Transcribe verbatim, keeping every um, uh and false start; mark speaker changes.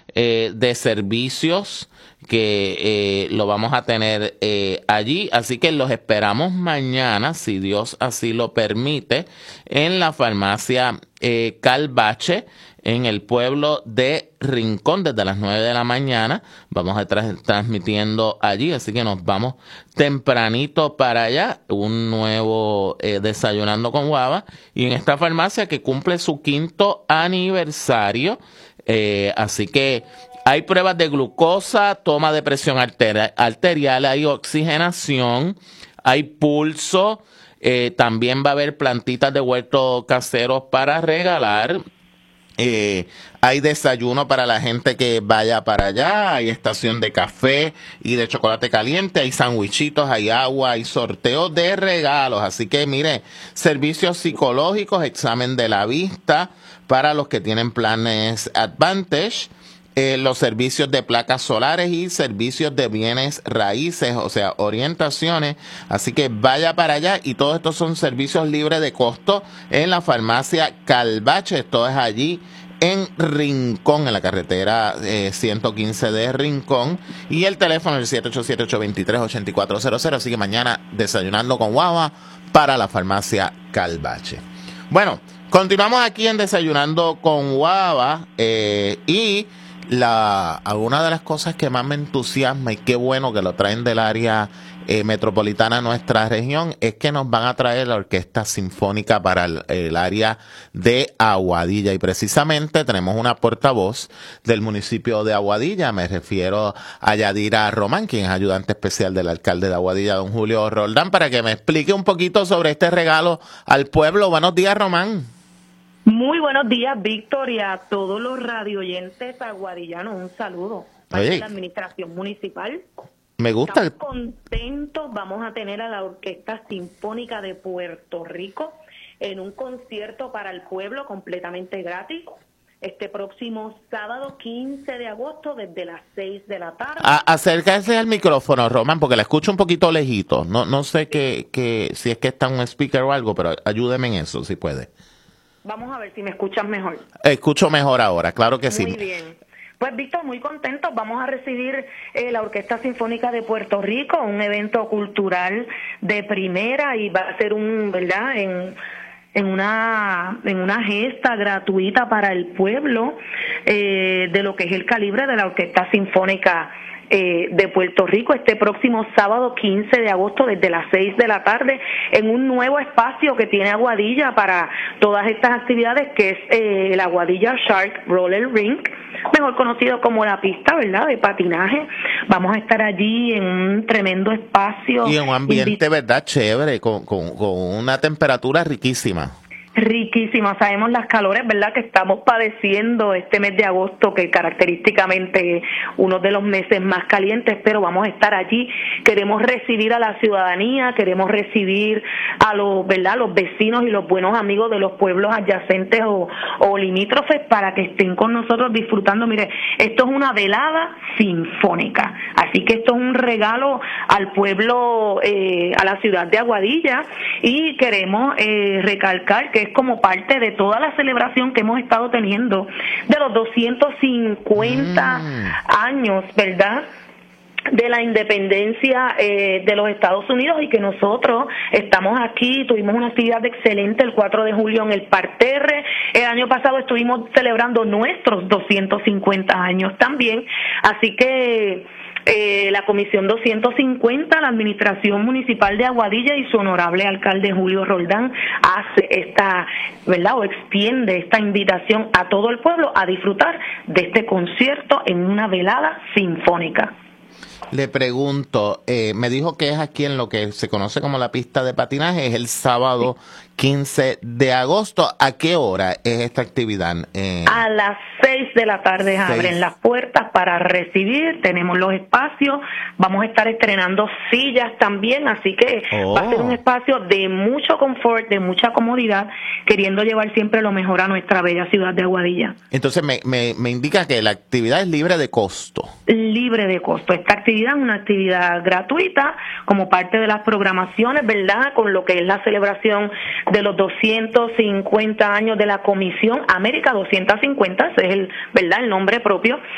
Speaker 1: eh, de servicios que eh, lo vamos a tener eh, allí, así que los esperamos mañana, si Dios así lo permite, en la farmacia eh, Calvache, en el pueblo de Rincón, desde las nueve de la mañana. Vamos a estar transmitiendo allí, así que nos vamos tempranito para allá, un nuevo eh, Desayunando con Guava, y en esta farmacia que cumple su quinto aniversario, eh, así que hay pruebas de glucosa, toma de presión arter- arterial, hay oxigenación, hay pulso, eh, también va a haber plantitas de huerto caseros para regalar. Eh, hay desayuno para la gente que vaya para allá, hay estación de café y de chocolate caliente, hay sandwichitos, hay agua, hay sorteos de regalos. Así que mire, servicios psicológicos, examen de la vista para los que tienen planes Advantage, eh, los servicios de placas solares y servicios de bienes raíces, o sea, orientaciones. Así que vaya para allá, y todos estos son servicios libres de costo en la farmacia Calvache. Esto es allí en Rincón, en la carretera eh, ciento quince de Rincón, y el teléfono es el siete ocho siete, ocho dos tres, ocho cuatro cero cero. Así que mañana Desayunando con Guava para la farmacia Calvache. Bueno, continuamos aquí en Desayunando con Guava, eh, y la alguna de las cosas que más me entusiasma, y qué bueno que lo traen del área eh, metropolitana a nuestra región, es que nos van a traer la Orquesta Sinfónica para el, el área de Aguadilla, y precisamente tenemos una portavoz del municipio de Aguadilla. Me refiero a Yadira Román, quien es ayudante especial del alcalde de Aguadilla, don Julio Roldán, para que me explique un poquito sobre este regalo al pueblo. Buenos días, Román.
Speaker 2: Muy buenos días, Víctor, y a todos los radioyentes aguadillanos, un saludo para
Speaker 1: Oye,
Speaker 2: la administración municipal.
Speaker 1: Me gusta.
Speaker 2: Estamos contentos, vamos a tener a la Orquesta Sinfónica de Puerto Rico en un concierto para el pueblo completamente gratis, este próximo sábado quince de agosto desde las seis de la tarde.
Speaker 1: A, acércase al micrófono, Román, porque la escucho un poquito lejito. No no sé que, que, si es que está un speaker o algo, pero ayúdeme en eso, si puede.
Speaker 2: Vamos a ver si me escuchas mejor.
Speaker 1: Escucho mejor ahora, claro que sí.
Speaker 2: Muy bien. Pues, Víctor, muy contentos. Vamos a recibir eh, la Orquesta Sinfónica de Puerto Rico, un evento cultural de primera, y va a ser un, ¿verdad?, en, en una en una gesta gratuita para el pueblo eh, de lo que es el calibre de la Orquesta Sinfónica Eh, de Puerto Rico, este próximo sábado quince de agosto desde las seis de la tarde, en un nuevo espacio que tiene Aguadilla para todas estas actividades, que es eh, el Aguadilla Shark Roller Rink, mejor conocido como la pista, ¿verdad?, de patinaje. Vamos a estar allí en un tremendo espacio.
Speaker 1: Y en un ambiente, ¿verdad?, chévere, con, con, con una temperatura riquísima.
Speaker 2: Riquísimo, sabemos las calores, ¿verdad?, que estamos padeciendo este mes de agosto, que característicamente es uno de los meses más calientes, pero vamos a estar allí. Queremos recibir a la ciudadanía, queremos recibir a los, ¿verdad?, los vecinos y los buenos amigos de los pueblos adyacentes o, o limítrofes para que estén con nosotros disfrutando. Mire, esto es una velada sinfónica, así que esto es un regalo al pueblo, eh, a la ciudad de Aguadilla, y queremos eh, recalcar que es como parte de toda la celebración que hemos estado teniendo de los doscientos cincuenta mm. años, ¿verdad?, de la independencia eh, de los Estados Unidos, y que nosotros estamos aquí. Tuvimos una actividad excelente el cuatro de julio en el Parterre. El año pasado estuvimos celebrando nuestros doscientos cincuenta años también, así que Eh, la Comisión doscientos cincuenta, la Administración Municipal de Aguadilla y su honorable alcalde Julio Roldán hace esta, ¿verdad?, o extiende esta invitación a todo el pueblo a disfrutar de este concierto en una velada sinfónica.
Speaker 1: Le pregunto, eh, me dijo que es aquí en lo que se conoce como la pista de patinaje, es el sábado quince de agosto. ¿A qué hora es esta actividad? Eh,
Speaker 2: a las seis de la tarde seis. Abren las puertas para recibir, tenemos los espacios, vamos a estar estrenando sillas también, así que oh. va a ser un espacio de mucho confort, de mucha comodidad, queriendo llevar siempre lo mejor a nuestra bella ciudad de Aguadilla.
Speaker 1: Entonces me, me, me indica que la actividad es libre de costo.
Speaker 2: Libre de costo. Esta actividad es una actividad gratuita como parte de las programaciones, ¿verdad?, con lo que es la celebración de los doscientos cincuenta años de la Comisión América doscientos cincuenta, ese es el, ¿verdad?, el nombre propio